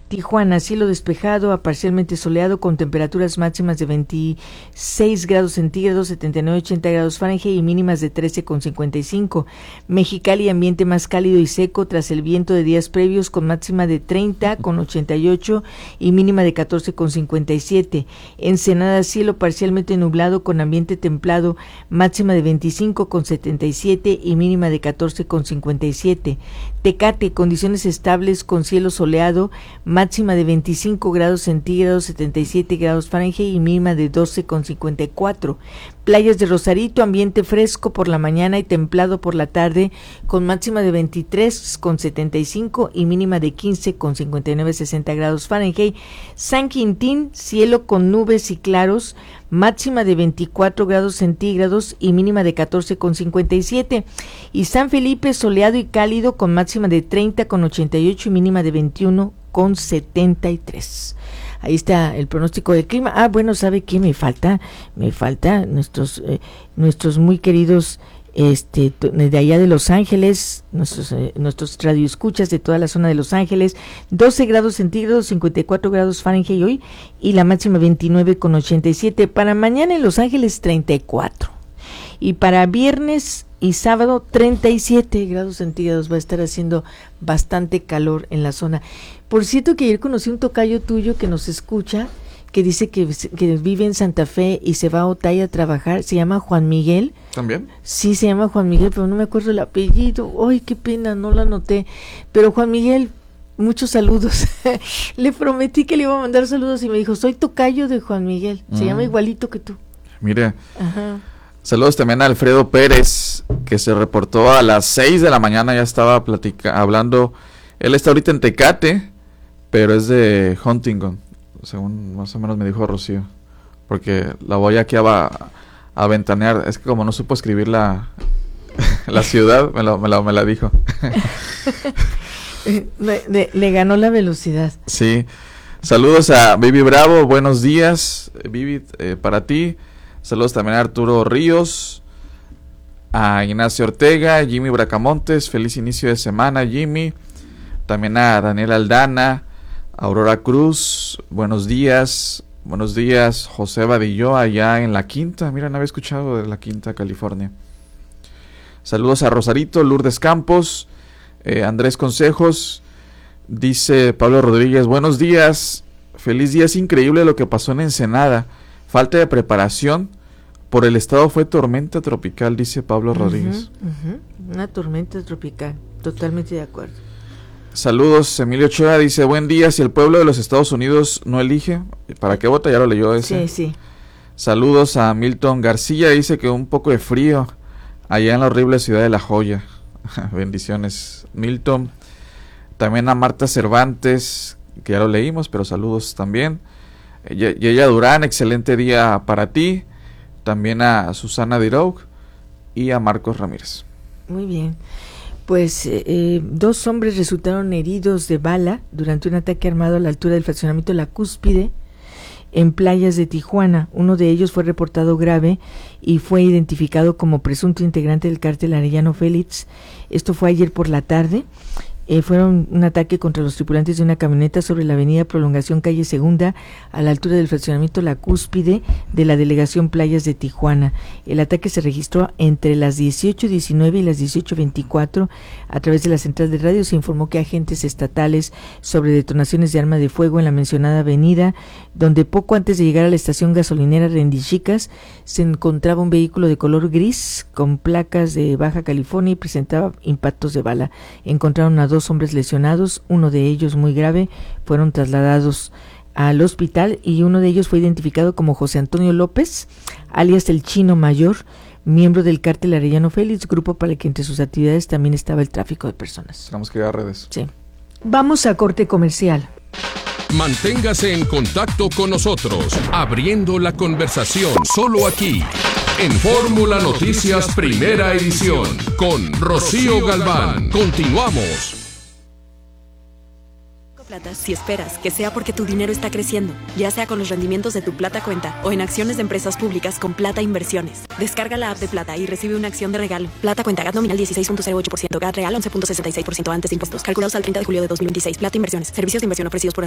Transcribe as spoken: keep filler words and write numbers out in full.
Tijuana, cielo despejado a parcialmente soleado con temperaturas máximas de veintiséis grados centígrados, setenta y nueve a ochenta grados Fahrenheit y mínimas de trece con cincuenta y cinco. Mexicali, ambiente más cálido y seco tras el viento de días previos con máxima de treinta con ochenta y ocho y mínima de catorce con cincuenta y siete. Ensenada, cielo parcialmente nublado con ambiente templado, máxima de veinticinco con setenta y siete y mínima de catorce con cincuenta y siete. Tecate, condiciones estables con cielo soleado, máxima de veinticinco grados centígrados, setenta y siete grados Fahrenheit y mínima de doce con cincuenta y cuatro. Playas de Rosarito, ambiente fresco por la mañana y templado por la tarde, con máxima de veintitrés con setenta y cinco y mínima de quince con cincuenta y nueve a sesenta grados Fahrenheit. San Quintín, cielo con nubes y claros, máxima de veinticuatro grados centígrados y mínima de catorce con cincuenta y siete. Y San Felipe, soleado y cálido, con máxima de treinta con ochenta y ocho y mínima de veintiuno con setenta y tres. Ahí está el pronóstico del clima. Ah, bueno, ¿sabe qué? Me falta, me falta nuestros, eh, nuestros muy queridos, este, de allá de Los Ángeles, nuestros, eh, nuestros radioescuchas de toda la zona de Los Ángeles, doce grados centígrados, cincuenta y cuatro grados Fahrenheit hoy, y la máxima veintinueve con ochenta y siete. Para mañana en Los Ángeles, treinta y cuatro. Y para viernes y sábado, treinta y siete grados centígrados. Va a estar haciendo bastante calor en la zona. Por cierto que ayer conocí un tocayo tuyo que nos escucha, que dice que, que vive en Santa Fe y se va a Otay a trabajar. Se llama Juan Miguel. ¿También? Sí, se llama Juan Miguel, pero no me acuerdo el apellido. Ay, qué pena, no lo anoté. Pero Juan Miguel, muchos saludos. Le prometí que le iba a mandar saludos y me dijo, soy tocayo de Juan Miguel. Se mm. llama igualito que tú. Mire. Ajá. Saludos también a Alfredo Pérez, que se reportó a las seis de la mañana, ya estaba platica hablando. Él está ahorita en Tecate, pero es de Huntington, según más o menos me dijo Rocío, porque la voy aquí a, a ventanear. Es que como no supo escribir la, la ciudad, me, lo, me, lo, me la dijo. le, le, le ganó la velocidad. Sí. Saludos a Vivi Bravo, buenos días, Vivi, eh, para ti. Saludos también a Arturo Ríos, a Ignacio Ortega, Jimmy Bracamontes, feliz inicio de semana, Jimmy. También a Daniel Aldana, Aurora Cruz, buenos días, buenos días, José Vadillo, allá en La Quinta. Mira, no había escuchado de La Quinta, California. Saludos a Rosarito, Lourdes Campos, eh, Andrés Consejos, dice Pablo Rodríguez, buenos días, feliz día, es increíble lo que pasó en Ensenada, falta de preparación. Por el estado fue tormenta tropical, dice Pablo uh-huh, Rodríguez. Uh-huh. Una tormenta tropical, totalmente de acuerdo. Saludos, Emilio Ochoa dice, buen día, si el pueblo de los Estados Unidos no elige, ¿para qué vota? Ya lo leyó ese. Sí, sí. Saludos a Milton García, dice que un poco de frío allá en la horrible ciudad de La Joya. Bendiciones, Milton. También a Marta Cervantes, que ya lo leímos, pero saludos también. Yeya Durán, excelente día para ti. También a Susana Diroux y a Marcos Ramírez. Muy bien. Pues eh, dos hombres resultaron heridos de bala durante un ataque armado a la altura del fraccionamiento La Cúspide en playas de Tijuana. Uno de ellos fue reportado grave y fue identificado como presunto integrante del cártel Arellano Félix. Esto fue ayer por la tarde. Eh, fueron un ataque contra los tripulantes de una camioneta sobre la avenida Prolongación Calle Segunda a la altura del fraccionamiento La Cúspide de la delegación Playas de Tijuana. El ataque se registró entre las dieciocho diecinueve y las dieciocho veinticuatro. A través de la central de radio se informó que agentes estatales sobre detonaciones de arma de fuego en la mencionada avenida, donde poco antes de llegar a la estación gasolinera Rendichicas se encontraba un vehículo de color gris con placas de Baja California y presentaba impactos de bala. Encontraron a dos dos hombres lesionados, uno de ellos muy grave, fueron trasladados al hospital y uno de ellos fue identificado como José Antonio López, alias el Chino Mayor, miembro del cártel Arellano Félix, grupo para el que entre sus actividades también estaba el tráfico de personas. Tenemos que ir a redes. Sí. Vamos a corte comercial. Manténgase en contacto con nosotros, abriendo la conversación solo aquí, en Fórmula Noticias Primera Edición, con Rocío Galván. Continuamos. Plata, si esperas que sea porque tu dinero está creciendo, ya sea con los rendimientos de tu Plata Cuenta o en acciones de empresas públicas con Plata Inversiones. Descarga la app de Plata y recibe una acción de regalo. Plata Cuenta, G A T nominal dieciséis punto cero ocho por ciento, G A T real once punto sesenta y seis por ciento antes de impuestos. Calculados al treinta de julio de dos mil veintiséis. Plata Inversiones, servicios de inversión ofrecidos por